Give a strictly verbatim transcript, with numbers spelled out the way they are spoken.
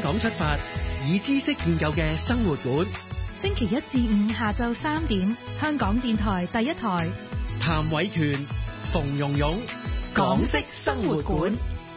港出發，以知識建構嘅生活館。 星期一至五下晝三點，香港電台第一台。 譚偉權、馮蓉蓉，港式生活館。